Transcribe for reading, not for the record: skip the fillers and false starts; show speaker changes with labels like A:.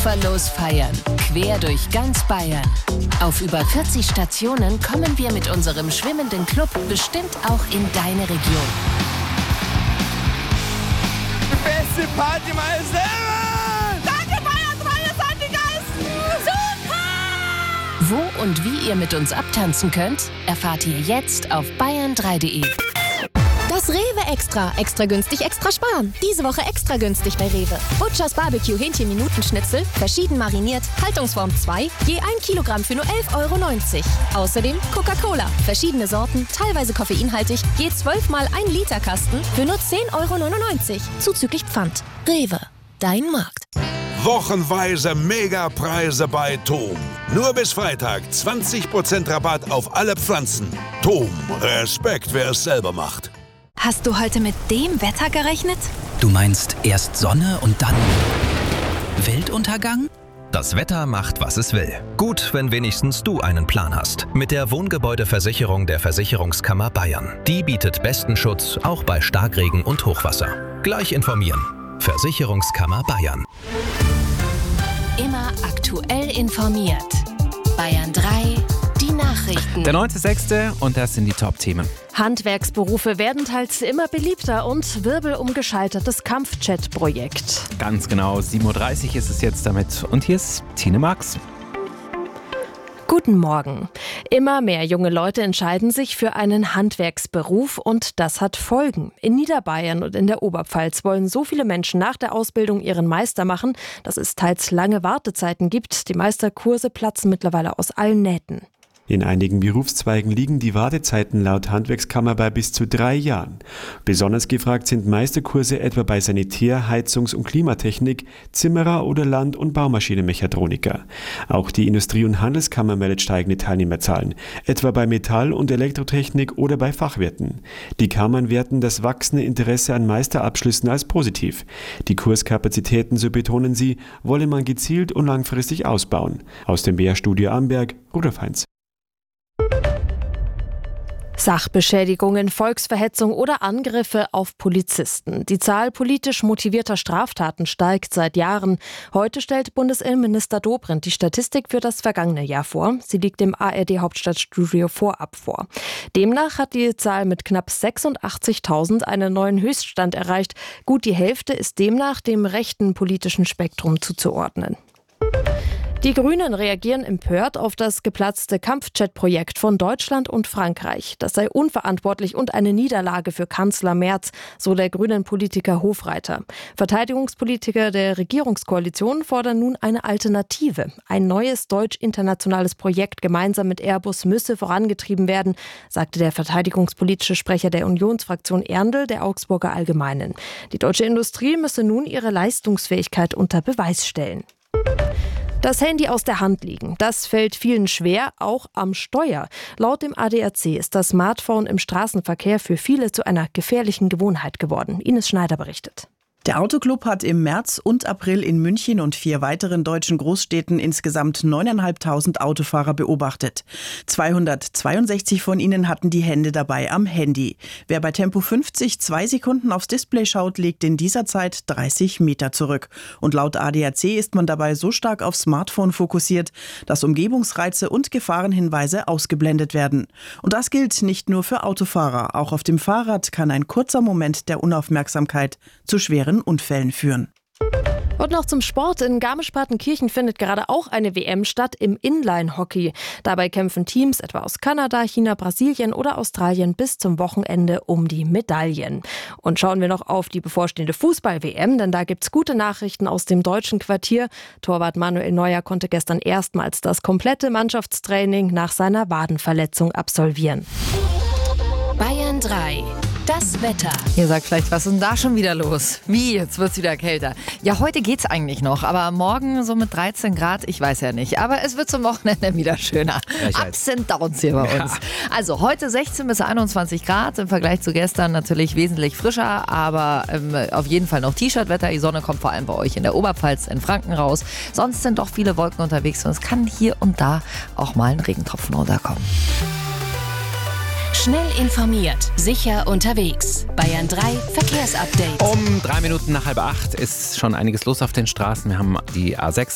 A: Verlos feiern, quer durch ganz Bayern. Auf über 40 Stationen kommen wir mit unserem schwimmenden Club bestimmt auch in deine Region.
B: Beste Party meines Lebens!
C: Danke Bayern 3, ihr seid die Geisten! Super!
A: Wo und wie ihr mit uns abtanzen könnt, erfahrt ihr jetzt auf bayern3.de.
D: Das Rewe Extra. Extra günstig, extra sparen. Diese Woche extra günstig bei Rewe. Butchers Barbecue Hähnchen-Minutenschnitzel, verschieden mariniert, Haltungsform 2, je 1 Kilogramm für nur 11,90 €. Außerdem Coca-Cola, verschiedene Sorten, teilweise koffeinhaltig, je 12 mal 1 Liter Kasten für nur 10,99 €. Zuzüglich Pfand. Rewe, dein Markt.
E: Wochenweise Megapreise bei TOM. Nur bis Freitag 20% Rabatt auf alle Pflanzen. TOM, Respekt, wer es selber macht.
F: Hast du heute mit dem Wetter gerechnet?
G: Du meinst erst Sonne und dann Weltuntergang?
H: Das Wetter macht, was es will. Gut, wenn wenigstens du einen Plan hast. Mit der Wohngebäudeversicherung der Versicherungskammer Bayern. Die bietet besten Schutz, auch bei Starkregen und Hochwasser. Gleich informieren. Versicherungskammer Bayern.
A: Immer aktuell informiert. Bayern 3, die Nachrichten.
I: Der 9.6. und das sind die Top-Themen.
J: Handwerksberufe werden teils immer beliebter und Wirbel um gescheitertes Kampfjet-Projekt.
I: Ganz genau, 7.30 Uhr ist es jetzt damit. Und hier ist Tine Marx.
J: Guten Morgen. Immer mehr junge Leute entscheiden sich für einen Handwerksberuf und das hat Folgen. In Niederbayern und in der Oberpfalz wollen so viele Menschen nach der Ausbildung ihren Meister machen, dass es teils lange Wartezeiten gibt. Die Meisterkurse platzen mittlerweile aus allen Nähten.
K: In einigen Berufszweigen liegen die Wartezeiten laut Handwerkskammer bei bis zu 3 Jahren. Besonders gefragt sind Meisterkurse etwa bei Sanitär-, Heizungs- und Klimatechnik, Zimmerer oder Land- und Baumaschinenmechatroniker. Auch die Industrie- und Handelskammer meldet steigende Teilnehmerzahlen, etwa bei Metall- und Elektrotechnik oder bei Fachwirten. Die Kammern werten das wachsende Interesse an Meisterabschlüssen als positiv. Die Kurskapazitäten, so betonen sie, wolle man gezielt und langfristig ausbauen. Aus dem BR-Studio Amberg, Rudolf Heinz.
J: Sachbeschädigungen, Volksverhetzung oder Angriffe auf Polizisten. Die Zahl politisch motivierter Straftaten steigt seit Jahren. Heute stellt Bundesinnenminister Dobrindt die Statistik für das vergangene Jahr vor. Sie liegt im ARD-Hauptstadtstudio vorab vor. Demnach hat die Zahl mit knapp 86.000 einen neuen Höchststand erreicht. Gut die Hälfte ist demnach dem rechten politischen Spektrum zuzuordnen. Die Grünen reagieren empört auf das geplatzte Kampfjet-Projekt von Deutschland und Frankreich. Das sei unverantwortlich und eine Niederlage für Kanzler Merz, so der grünen Politiker Hofreiter. Verteidigungspolitiker der Regierungskoalition fordern nun eine Alternative. Ein neues deutsch-internationales Projekt gemeinsam mit Airbus müsse vorangetrieben werden, sagte der verteidigungspolitische Sprecher der Unionsfraktion Erndl der Augsburger Allgemeinen. Die deutsche Industrie müsse nun ihre Leistungsfähigkeit unter Beweis stellen. Das Handy aus der Hand liegen, das fällt vielen schwer, auch am Steuer. Laut dem ADAC ist das Smartphone im Straßenverkehr für viele zu einer gefährlichen Gewohnheit geworden. Ines Schneider berichtet.
L: Der Autoclub hat im März und April in München und 4 weiteren deutschen Großstädten insgesamt 9.500 Autofahrer beobachtet. 262 von ihnen hatten die Hände dabei am Handy. Wer bei Tempo 50 2 Sekunden aufs Display schaut, legt in dieser Zeit 30 Meter zurück. Und laut ADAC ist man dabei so stark aufs Smartphone fokussiert, dass Umgebungsreize und Gefahrenhinweise ausgeblendet werden. Und das gilt nicht nur für Autofahrer. Auch auf dem Fahrrad kann ein kurzer Moment der Unaufmerksamkeit zu schweren Unfällen führen.
J: Und noch zum Sport. In Garmisch-Partenkirchen findet gerade auch eine WM statt im Inline-Hockey. Dabei kämpfen Teams etwa aus Kanada, China, Brasilien oder Australien bis zum Wochenende um die Medaillen. Und schauen wir noch auf die bevorstehende Fußball-WM, denn da gibt's gute Nachrichten aus dem deutschen Quartier. Torwart Manuel Neuer konnte gestern erstmals das komplette Mannschaftstraining nach seiner Wadenverletzung absolvieren.
A: Bayern 3. Das Wetter.
F: Ihr sagt vielleicht, was ist denn da schon wieder los? Wie, jetzt wird es wieder kälter. Ja, heute geht's eigentlich noch, aber morgen so mit 13 Grad, ich weiß ja nicht. Aber es wird zum Wochenende wieder schöner. Ups and Downs hier bei uns. Also heute 16 bis 21 Grad, im Vergleich zu gestern natürlich wesentlich frischer, aber auf jeden Fall noch T-Shirt-Wetter. Die Sonne kommt vor allem bei euch in der Oberpfalz, in Franken raus. Sonst sind doch viele Wolken unterwegs und es kann hier und da auch mal ein Regentropfen runterkommen.
A: Schnell informiert, sicher unterwegs. Bayern 3 Verkehrsupdate.
I: Um 3 Minuten nach 7:30 ist schon einiges los auf den Straßen. Wir haben die A6